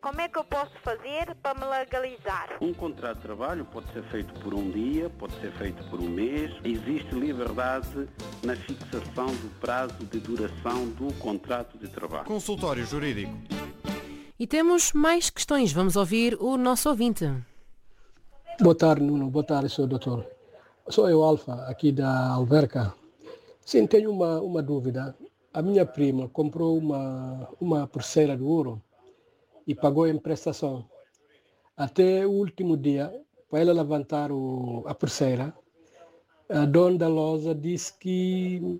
Como é que eu posso fazer para me legalizar? Um contrato de trabalho pode ser feito por um dia, pode ser feito por um mês. Existe liberdade na fixação do prazo de duração do contrato de trabalho. Consultório Jurídico. E temos mais questões. Vamos ouvir o nosso ouvinte. Boa tarde, Nuno. Boa tarde, Sr. Doutor. Sou eu, Alfa, aqui da Alverca. Sim, tenho uma dúvida. A minha prima comprou uma pulseira de ouro e pagou em prestação. Até o último dia, para ela levantar a pulseira, a dona da loja disse que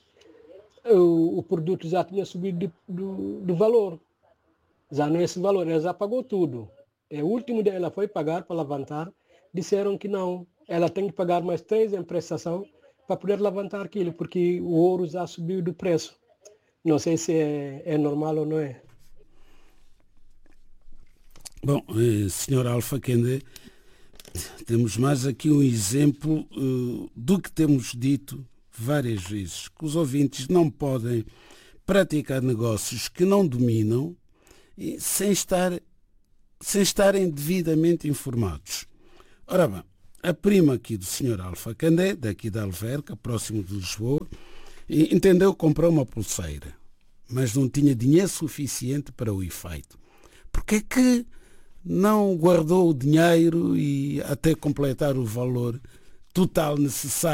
o produto já tinha subido do valor. Já não é esse valor, ela já pagou tudo. O último dia ela foi pagar para levantar, disseram que não. Ela tem que pagar mais 3 em prestação para poder levantar aquilo, porque o ouro já subiu do preço. Não sei se é normal ou não é. Bom, Sr. Alfa Kende, temos mais aqui um exemplo do que temos dito várias vezes, que os ouvintes não podem praticar negócios que não dominam sem estarem devidamente informados. Ora bem, a prima aqui do Sr. Alfa Kende, daqui da Alverca, próximo de Lisboa, entendeu comprar uma pulseira, mas não tinha dinheiro suficiente para o efeito. Porque é que não guardou o dinheiro e até completar o valor total necessário